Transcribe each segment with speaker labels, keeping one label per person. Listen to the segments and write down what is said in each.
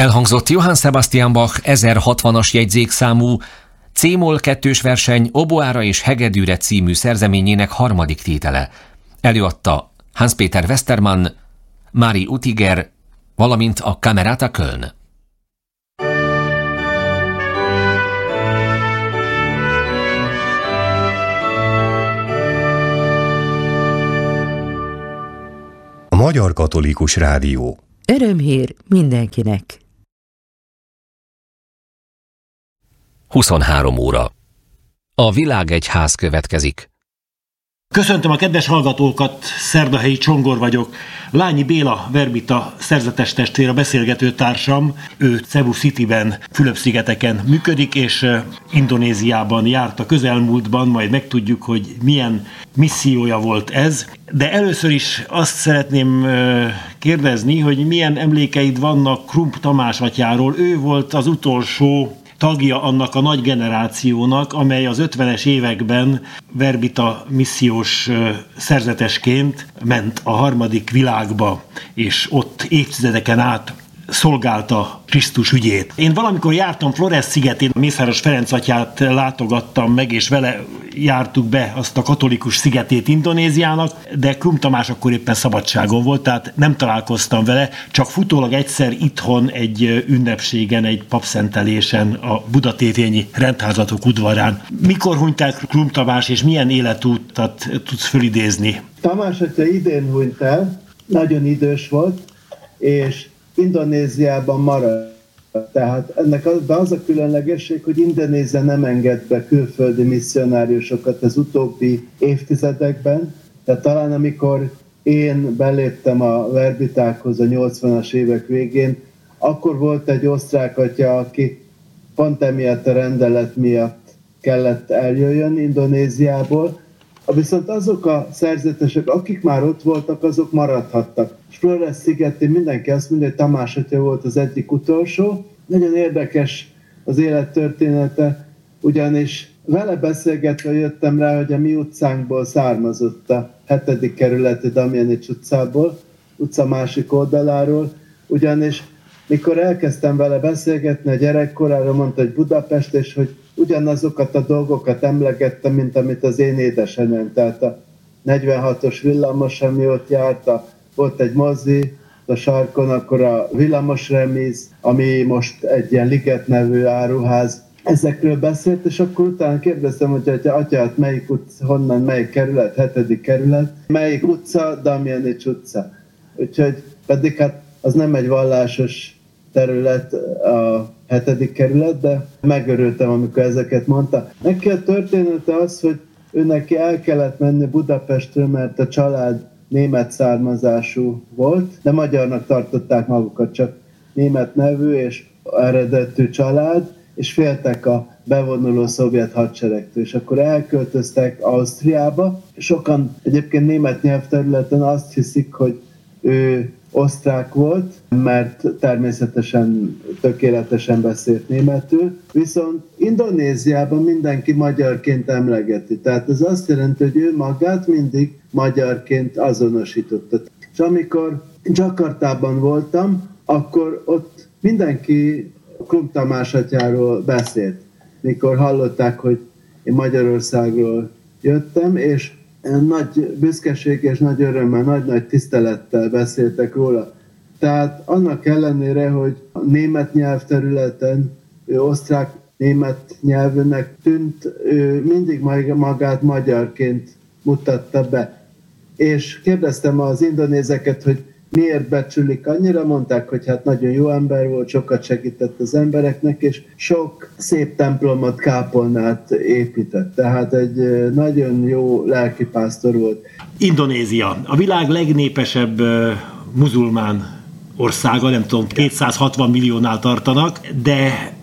Speaker 1: Elhangzott Johann Sebastian Bach 1060-as jegyzékszámú C-moll 2-s verseny Oboára és hegedűre című szerzeményének harmadik tétele. Előadta Hans Peter Westermann, Mari Utiger, valamint a Camerata Köln.
Speaker 2: A Magyar Katolikus Rádió.
Speaker 3: Örömhír mindenkinek.
Speaker 1: 23 óra. A Világegyház következik.
Speaker 4: Köszöntöm a kedves hallgatókat, Szerdahelyi Csongor vagyok. Lányi Béla Verbita szerzetes testvér a beszélgető társam. Ő Cebu Cityben, Fülöp-szigeteken működik, és Indonéziában járt a közelmúltban, majd megtudjuk, hogy milyen missziója volt ez. De először is azt szeretném kérdezni, hogy milyen emlékeid vannak Krump Tamás atyáról. Ő volt az utolsó tagja annak a nagy generációnak, amely az 50-es években verbita missziós szerzetesként ment a harmadik világba, és ott évtizedeken át szolgálta Krisztus ügyét. Én valamikor jártam Flores szigetén, Mészáros Ferenc atyát látogattam meg, és vele jártuk be azt a katolikus szigetét Indonéziának, de Krump Tamás akkor éppen szabadságon volt, tehát nem találkoztam vele, csak futólag egyszer itthon egy ünnepségen, egy papszentelésen a budatétényi rendházatok udvarán. Mikor hunyt el Krump Tamás, és milyen életútat tudsz fölidézni?
Speaker 5: Tamás atya idén hunyt el, nagyon idős volt, és Indonéziában maradt. Tehát ennek az a különlegesség, hogy Indonézia nem enged be külföldi misszionáriusokat az utóbbi évtizedekben. Tehát talán amikor én beléptem a verbitákhoz a 80-as évek végén, akkor volt egy osztrák atya, aki pont emiatt a rendelet miatt kellett eljöjjön Indonéziából. Viszont azok a szerzetesek, akik már ott voltak, azok maradhattak. És Flores szigetén mindenki azt mondja, hogy Tamás atya volt az egyik utolsó. Nagyon érdekes az élettörténete, ugyanis vele beszélgetve jöttem rá, hogy a mi utcánkból származott a 7. kerületi Damjanics utcából, utca másik oldaláról, ugyanis mikor elkezdtem vele beszélgetni a gyerekkoráról, mondta, hogy Budapest, és hogy ugyanazokat a dolgokat emlegettem, mint amit az én édesanyám. Tehát a 46-os villamos, ami ott járt, volt egy mozi a sarkon, akkor a villamosremiz, ami most egy ilyen Liget nevű áruház. Ezekről beszélt, és akkor utána kérdeztem, hogy atyát, melyik utca, honnan, melyik kerület, 7. kerület, melyik utca, Damjanics utca. Úgyhogy pedig hát az nem egy vallásos terület a 7. kerület, de megörültem, amikor ezeket mondta. Neki a története az, hogy ő neki el kellett menni Budapestről, mert a család német származású volt, de magyarnak tartották magukat, csak német nevű és eredetű család, és féltek a bevonuló szovjet hadseregtől, és akkor elköltöztek Ausztriába. Sokan egyébként német nyelvterületen azt hiszik, hogy ő osztrák volt, mert természetesen tökéletesen beszélt németül, viszont Indonéziában mindenki magyarként emlegeti. Tehát ez azt jelenti, hogy ő magát mindig magyarként azonosította. És amikor Jakartában voltam, akkor ott mindenki Krump Tamás atyáról beszélt. Mikor hallották, hogy én Magyarországról jöttem, és nagy büszkeség és nagy örömmel, nagy-nagy tisztelettel beszéltek róla. Tehát annak ellenére, hogy a német nyelvterületen ő osztrák-német nyelvűnek tűnt, ő mindig magát magyarként mutatta be. És kérdeztem az indonézeket, hogy miért becsülik annyira, mondták, hogy hát nagyon jó ember volt, sokat segített az embereknek, és sok szép templomot, kápolnát épített. Tehát egy nagyon jó lelkipásztor volt.
Speaker 4: Indonézia, a világ legnépesebb muzulmán országa, nem tudom, 260 milliónál tartanak, de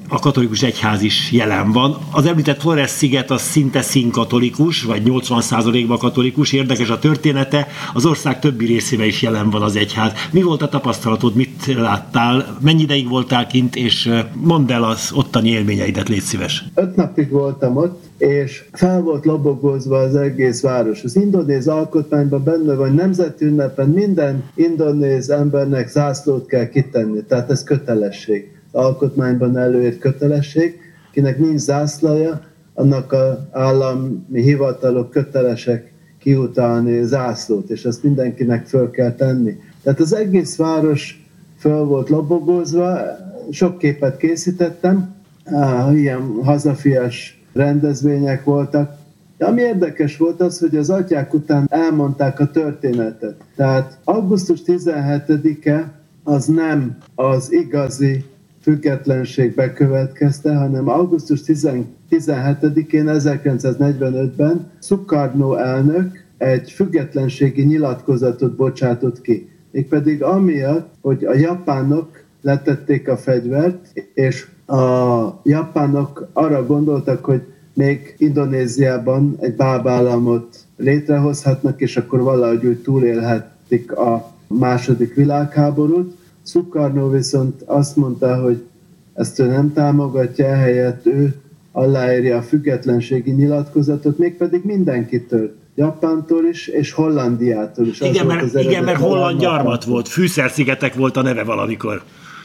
Speaker 4: a katolikus egyház is jelen van. Az említett Flores-sziget az szinte színkatolikus, vagy 80%-ban katolikus. Érdekes a története, az ország többi részében is jelen van az egyház. Mi volt a tapasztalatod, mit láttál, mennyi ideig voltál kint, és mondd el az ottani élményeidet, légy szíves.
Speaker 5: 5 napig voltam ott, és fel volt lobogózva az egész város. Az indonéz alkotmányban benne van, nemzeti ünnepen minden indonéz embernek zászlót kell kitenni, tehát ez kötelesség. Az alkotmányban előírt kötelesség, kinek nincs zászlaja, annak az állami hivatalok kötelesek kiutalni zászlót, és ezt mindenkinek föl kell tenni. Tehát az egész város föl volt lobogózva, sok képet készítettem, ilyen hazafias rendezvények voltak. De ami érdekes volt az, hogy az atyák után elmondták a történetet. Tehát augusztus 17-e az nem az igazi függetlenség bekövetkezte, hanem augusztus 17-én 1945-ben Sukarno elnök egy függetlenségi nyilatkozatot bocsátott ki. Mégpedig amiatt, hogy a japánok letették a fegyvert, és a japánok arra gondoltak, hogy még Indonéziában egy bábállamot létrehozhatnak, és akkor valahogy úgy túlélhetik a második világháborút. Sukarno viszont azt mondta, hogy ezt ő nem támogatja, ehelyett ő aláírja a függetlenségi nyilatkozatot, mégpedig mindenkitől, Japántól is, és Hollandiától is.
Speaker 4: Igen, mert holland gyarmat volt, Fűszer-szigetek volt a neve valamikor.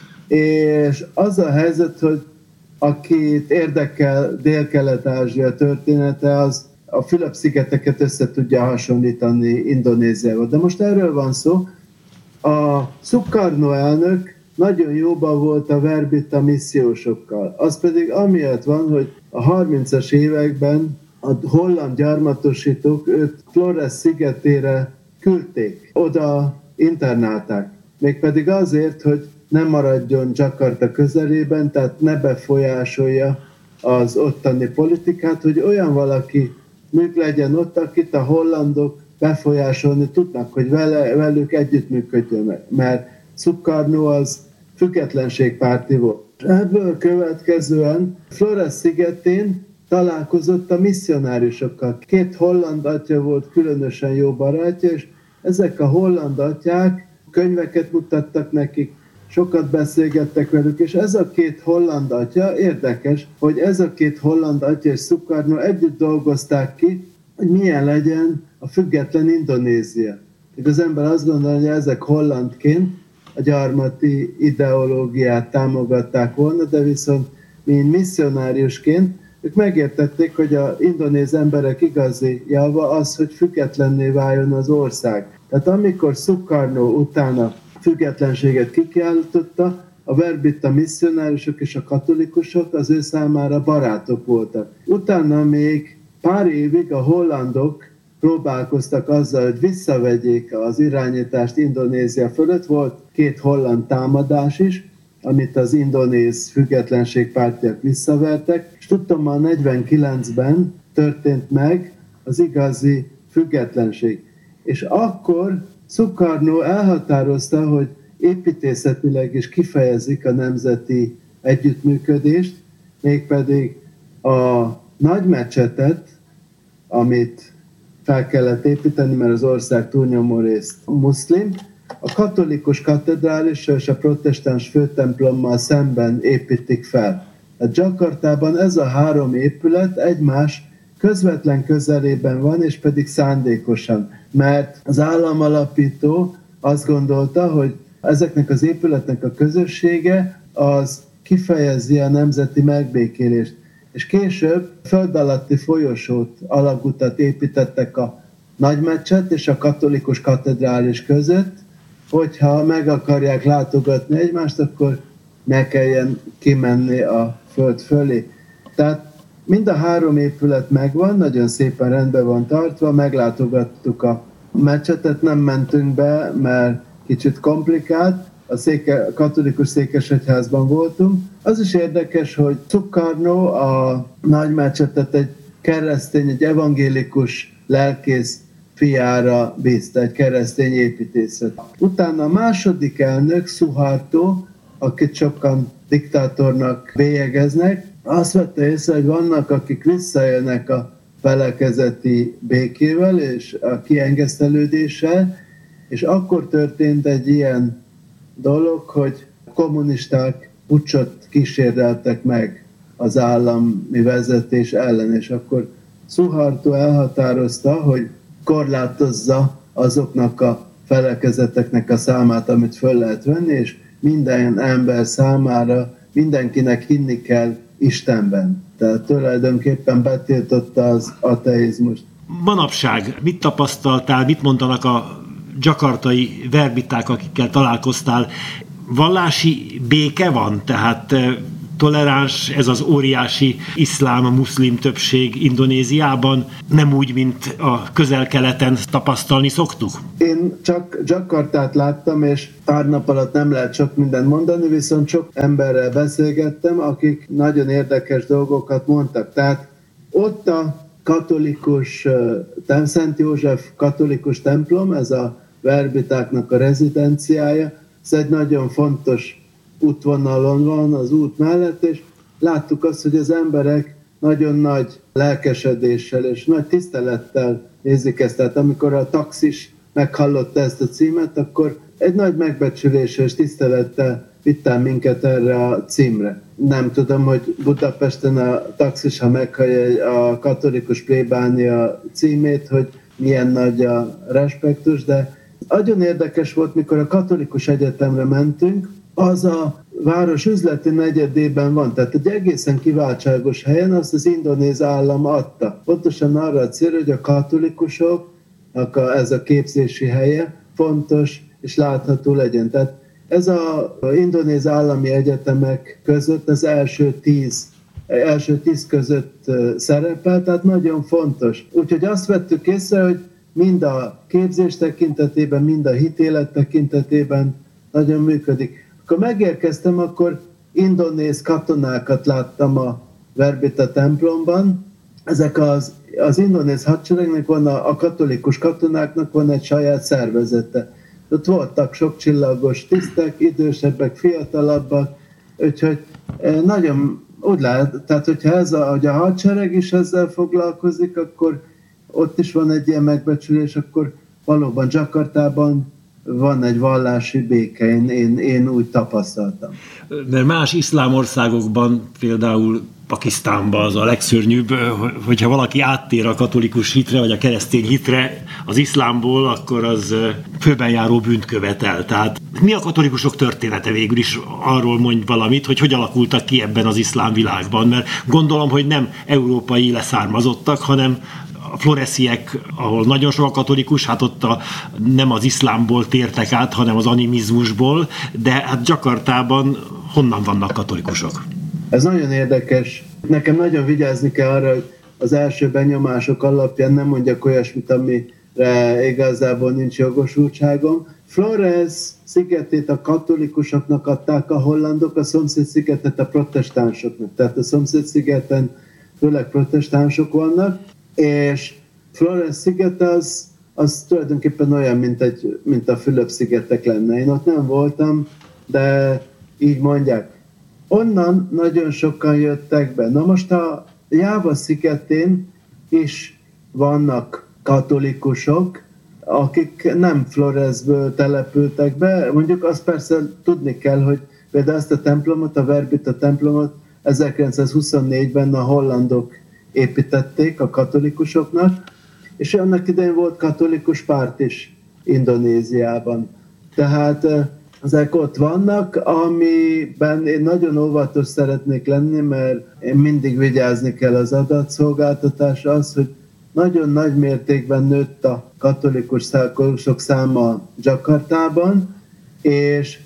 Speaker 5: És az a helyzet, hogy akit érdekel Dél-Kelet-Ázsia története, az a Fülöp-szigeteket össze tudja hasonlítani Indonéziával. De most erről van szó. A Sukarno elnök nagyon jóban volt a verbita missziósokkal. Az pedig amiatt van, hogy a 30-as években a holland gyarmatosítók őt Flores szigetére küldték, oda internálták. Mégpedig azért, hogy ne maradjon Jakarta közelében, tehát ne befolyásolja az ottani politikát, hogy olyan valaki legyen ott, akit a hollandok befolyásolni tudnak, hogy velük együttműködjön, mert Sukarno az függetlenségpárti volt. Ebből következően Flores szigetén találkozott a misszionáriusokkal. 2 holland atya volt különösen jó barátja, és ezek a holland atyák könyveket mutattak nekik, sokat beszélgettek velük, és ez a 2 holland atya, érdekes, hogy ez a 2 holland atya és Sukarno együtt dolgozták ki, hogy milyen legyen a független Indonézia. Az ember azt gondolja, hogy ezek hollandként a gyarmati ideológiát támogatták volna, de viszont mint misszionáriusként ők megértették, hogy az indonéz emberek igazi java az, hogy függetlenné váljon az ország. Tehát amikor Sukarno utána függetlenséget kikiáltotta, a verbita misszionáriusok és a katolikusok az ő számára barátok voltak. Utána még pár évig a hollandok próbálkoztak azzal, hogy visszavegyék az irányítást Indonézia fölött. Volt 2 holland támadás is, amit az indonéz függetlenségpártiak visszavertek, és tudtommal 49-ben történt meg az igazi függetlenség. És akkor Sukarno elhatározta, hogy építészetileg is kifejezik a nemzeti együttműködést, mégpedig a nagy mecsetet, amit fel kellett építeni, mert az ország túlnyomó részt muszlim, a katolikus katedrálissal és a protestáns főtemplommal szemben építik fel. A Jakartában ez a 3 épület egymás közvetlen közelében van, és pedig szándékosan, mert az államalapító azt gondolta, hogy ezeknek az épületnek a közössége az kifejezi a nemzeti megbékélést. És később föld alatti folyosót, alagutat építettek a nagymecset és a katolikus katedrális között, hogyha meg akarják látogatni egymást, akkor ne kelljen kimenni a föld fölé. Tehát mind a 3 épület megvan, nagyon szépen rendben van tartva, meglátogattuk a mecsetet, nem mentünk be, mert kicsit komplikált, a katolikus székesegyházban voltunk. Az is érdekes, hogy Sukarno a nagy mecsetet egy keresztény, egy evangélikus lelkész fiára bízta, egy keresztény építészet. Utána a második elnök, Suharto, akit sokan diktátornak bélyegeznek, azt vette észre, hogy vannak, akik visszaélnek a felekezeti békével és a kiengesztelődéssel, és akkor történt egy ilyen dolog, hogy kommunisták puccsot kíséreltek meg az állami vezetés ellen, és akkor Suharto elhatározta, hogy korlátozza azoknak a felekezeteknek a számát, amit föl lehet venni, és minden ember számára mindenkinek hinni kell Istenben. Tehát tulajdonképpen betiltotta az ateizmust.
Speaker 4: Manapság mit tapasztaltál, mit mondanak a dzsakartai verbiták, akikkel találkoztál? Vallási béke van? Tehát toleráns ez az óriási iszlám-muszlim többség Indonéziában, nem úgy, mint a Közel-Keleten tapasztalni szoktuk?
Speaker 5: Én csak Dzsakartát láttam, és pár nap alatt nem lehet sok mindent mondani, viszont sok emberrel beszélgettem, akik nagyon érdekes dolgokat mondtak. Tehát ott a katolikus, Szent József katolikus templom, ez a verbitáknak a rezidenciája, ez egy nagyon fontos útvonalon van az út mellett, és láttuk azt, hogy az emberek nagyon nagy lelkesedéssel és nagy tisztelettel nézik ezt. Tehát amikor a taxis meghallotta ezt a címet, akkor egy nagy megbecsüléssel és tisztelettel vittem minket erre a címre. Nem tudom, hogy Budapesten a taxis, ha meghallja a katolikus plébánia címét, hogy milyen nagy a respektus, de nagyon érdekes volt, mikor a katolikus egyetemre mentünk, az a város üzleti negyedében van, tehát egy egészen kiváltságos helyen, azt az indonéz állam adta. Pontosan arra a célra, hogy a katolikusoknak ez a képzési helye fontos és látható legyen. Tehát ez az indonéz állami egyetemek között az első 10 között szerepel, tehát nagyon fontos. Úgyhogy azt vettük észre, hogy mind a képzés tekintetében, mind a hitélet tekintetében nagyon működik. Akkor megérkeztem, akkor indonéz katonákat láttam a Verbita templomban. Ezek az indonéz hadseregnek van, a katolikus katonáknak van egy saját szervezete. Ott voltak sok csillagos tisztek, idősebbek, fiatalabbak, úgyhogy nagyon úgy lehet, tehát hogy a hadsereg is ezzel foglalkozik, akkor ott is van egy ilyen megbecsülés, akkor valóban Dzsakartában van egy vallási béke, én úgy tapasztaltam.
Speaker 4: Mert más iszlám országokban, például Pakisztánban az a legszörnyűbb, hogyha valaki áttér a katolikus hitre, vagy a keresztény hitre az iszlámból, akkor az főben járó bűnt követel. Tehát mi a katolikusok története végül is? Arról mondj valamit, hogy alakultak ki ebben az iszlám világban, mert gondolom, hogy nem európai leszármazottak, hanem a floresziek, ahol nagyon sok a katolikus, hát ott nem az iszlámból tértek át, hanem az animizmusból, de hát Dzsakartában honnan vannak katolikusok?
Speaker 5: Ez nagyon érdekes. Nekem nagyon vigyázni kell arra, hogy az első benyomások alapján nem mondjak olyasmit, amire igazából nincs jogosultságom. Flores szigetét a katolikusoknak adták a hollandok, a szomszéd szigetet a protestánsoknak. Tehát a szomszéd szigeten főleg protestánsok vannak, és Flores sziget az tulajdonképpen olyan, mint a Fülöp-szigetek lenne. Én ott nem voltam, de így mondják. Onnan nagyon sokan jöttek be. Na most a Jáva szigetén is vannak katolikusok, akik nem Floresből települtek be. Mondjuk azt persze tudni kell, hogy például ezt a templomot, a Verbita templomot 1924-ben a hollandok építették a katolikusoknak, és annak idején volt katolikus párt is Indonéziában. Tehát ezek ott vannak, amiben én nagyon óvatos szeretnék lenni, mert én mindig vigyázni kell az adatszolgáltatásra, az, hogy nagyon nagy mértékben nőtt a katolikusok száma Dzsakartában, és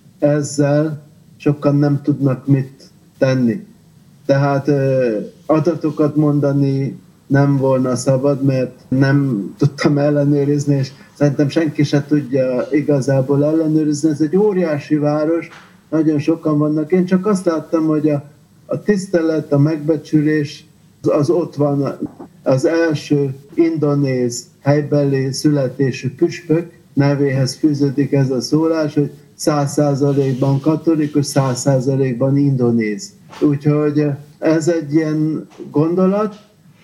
Speaker 5: ezzel sokan nem tudnak mit tenni. Tehát adatokat mondani nem volna szabad, mert nem tudtam ellenőrizni, és szerintem senki se tudja igazából ellenőrizni. Ez egy óriási város, nagyon sokan vannak. Én csak azt láttam, hogy a tisztelet, a megbecsülés az ott van. Az első indonéz helybeli születésű püspök nevéhez fűződik ez a szólás, hogy 100%-ban katolikus, 100%-ban indonéz. Úgyhogy ez egy ilyen gondolat,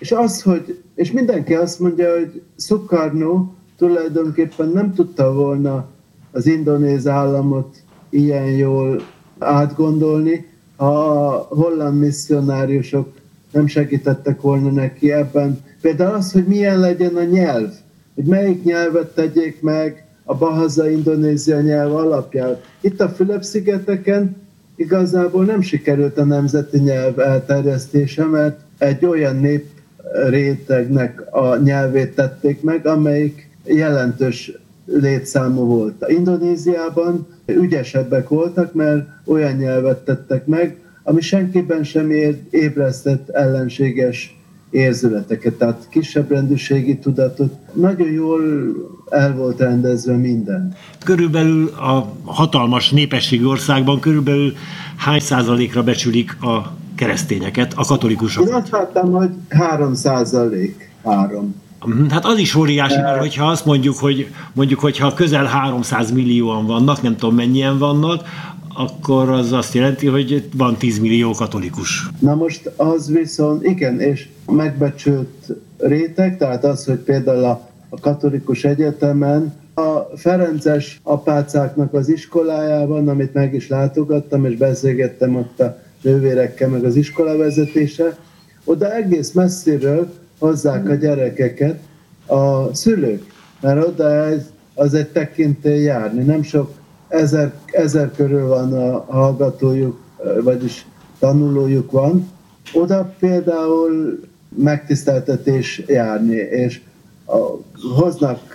Speaker 5: és mindenki azt mondja, hogy Sukarno tulajdonképpen nem tudta volna az indonéz államot ilyen jól átgondolni, ha a holland misszionáriusok nem segítettek volna neki ebben. Például az, hogy milyen legyen a nyelv, hogy melyik nyelvet tegyék meg a Bahasa-Indonézia nyelv alapján. Itt a Fülöp-szigeteken igazából nem sikerült a nemzeti nyelv elterjesztése, mert egy olyan néprétegnek a nyelvét tették meg, amelyik jelentős létszámú volt. Indonéziában ügyesebbek voltak, mert olyan nyelvet tettek meg, ami senkiben sem ébresztett ellenséges érzületeket, tehát kisebb rendűségi tudatot. Nagyon jól el volt rendezve minden.
Speaker 4: Körülbelül a hatalmas népességű országban körülbelül hány százalékra becsülik a keresztényeket, a katolikusokat?
Speaker 5: Én azt láttam, hogy 3%.
Speaker 4: Hát az is óriási, mert hogyha azt mondjuk, hogyha közel 300 millióan vannak, nem tudom mennyien vannak, akkor az azt jelenti, hogy van 10 millió katolikus.
Speaker 5: Na most az viszont, igen, és megbecsült réteg, tehát az, hogy például a katolikus egyetemen a ferences apácáknak az iskolájában, amit meg is látogattam, és beszélgettem ott a nővérekkel, meg az iskolavezetése, oda egész messziről hozzák a gyerekeket a szülők, mert oda az egy tekintély járni. Nem sok, ezer körül van a hallgatójuk, vagyis tanulójuk van. Oda például megtiszteltetés járni, és hoznak,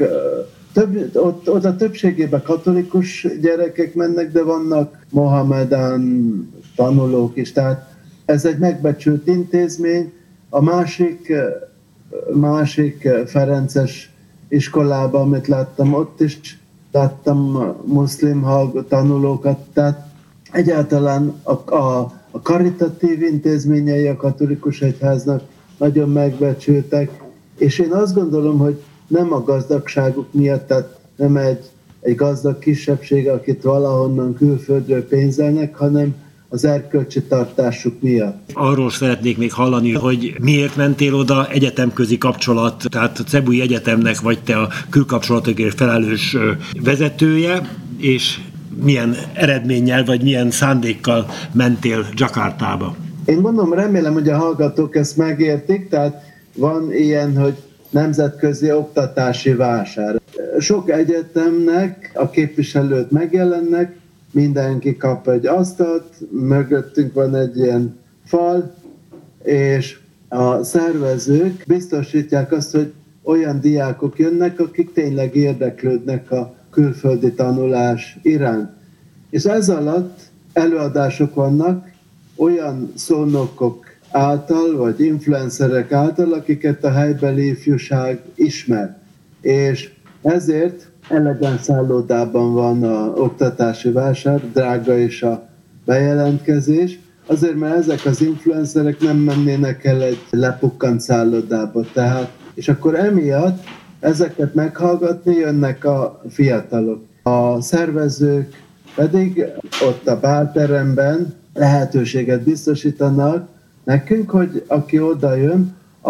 Speaker 5: oda többségében katolikus gyerekek mennek, de vannak mohamedán tanulók is, tehát ez egy megbecsült intézmény. A másik ferences iskolában, amit láttam, ott is láttam muszlim tanulókat, tehát egyáltalán a karitatív intézményei a katolikus egyháznak nagyon megbecsültek, és én azt gondolom, hogy nem a gazdagságuk miatt, tehát nem egy gazdag kisebbség, akit valahonnan külföldről pénzelnek, hanem az erkölcsi tartásuk miatt.
Speaker 4: Arról szeretnék még hallani, hogy miért mentél oda, egyetemközi kapcsolat, tehát a Cebui Egyetemnek vagy te a külkapcsolatokért felelős vezetője, és milyen eredménnyel vagy milyen szándékkal mentél Jakartába?
Speaker 5: Én gondolom, remélem, hogy a hallgatók ezt megértik, tehát van ilyen, hogy nemzetközi oktatási vásár. Sok egyetemnek a képviselőt megjelennek, mindenki kap egy asztalt, mögöttünk van egy ilyen fal, és a szervezők biztosítják azt, hogy olyan diákok jönnek, akik tényleg érdeklődnek a külföldi tanulás iránt. És ez alatt előadások vannak olyan szónokok által, vagy influencerek által, akiket a helybeli ifjúság ismer. És ezért elegáns szállodában van a oktatási vásár, drága is a bejelentkezés, azért, mert ezek az influencerek nem mennének el egy lepukkant szállodába. Tehát, és akkor emiatt ezeket meghallgatni jönnek a fiatalok. A szervezők pedig ott a bálteremben lehetőséget biztosítanak nekünk, hogy aki oda jön,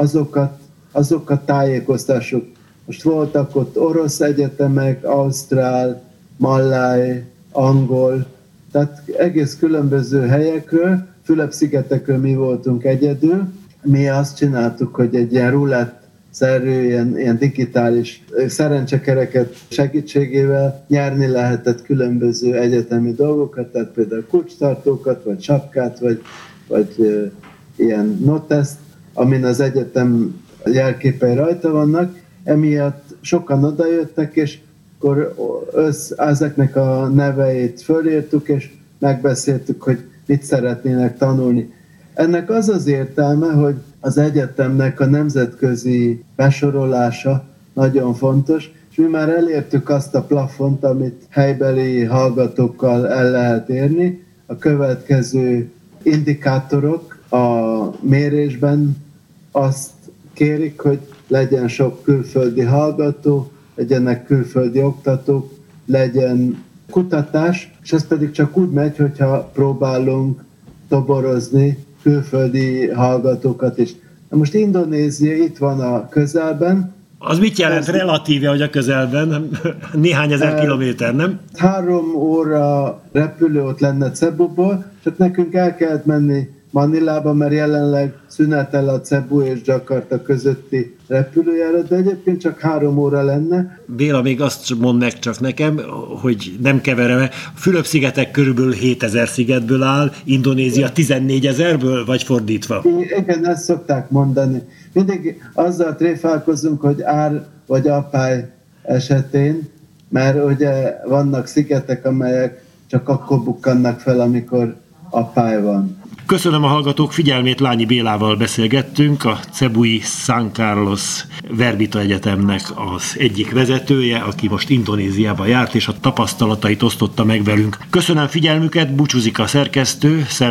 Speaker 5: azokat tájékoztassuk. Most voltak ott orosz egyetemek, ausztrál, malláj, angol, tehát egész különböző helyekről, Fülöp-szigetekről mi voltunk egyedül. Mi azt csináltuk, hogy egy ilyen rulett-szerű, ilyen digitális szerencsekereket segítségével nyerni lehetett különböző egyetemi dolgokat, tehát például kulcstartókat, vagy sapkát, vagy ilyen noteszt, amin az egyetem jelképei rajta vannak. Emiatt sokan odajöttek, és akkor ezeknek a neveit fölírtuk, és megbeszéltük, hogy mit szeretnének tanulni. Ennek az az értelme, hogy az egyetemnek a nemzetközi besorolása nagyon fontos, és mi már elértük azt a plafont, amit helybeli hallgatókkal el lehet érni. A következő indikátorok a mérésben azt kérik, hogy legyen sok külföldi hallgató, legyenek külföldi oktatók, legyen kutatás, és ez pedig csak úgy megy, hogyha próbálunk toborozni külföldi hallgatókat is. Na most Indonézia itt van a közelben.
Speaker 4: Az mit jelent relatíve, hogy a közelben? Néhány ezer kilométer, nem?
Speaker 5: 3 óra repülő ott lenne Cebuból, csak nekünk el kellett menni Manilába, mert jelenleg szünetel a Cebu és Jakarta közötti repülőjárat, de egyébként csak 3 óra lenne.
Speaker 4: Béla, még azt mondd meg csak nekem, hogy nem keverem, a Fülöp-szigetek körülbelül 7000 szigetből áll, Indonézia 14 000-ből, vagy fordítva?
Speaker 5: Igen, ezt szokták mondani. Mindig azzal tréfálkozunk, hogy ár vagy apály esetén, mert ugye vannak szigetek, amelyek csak akkor bukkannak fel, amikor apály van.
Speaker 4: Köszönöm a hallgatók figyelmét, Lányi Bélával beszélgettünk, a Cebui San Carlos Verbita Egyetemnek az egyik vezetője, aki most Indonéziába járt, és a tapasztalatait osztotta meg velünk. Köszönöm figyelmüket, búcsúzik a szerkesztő,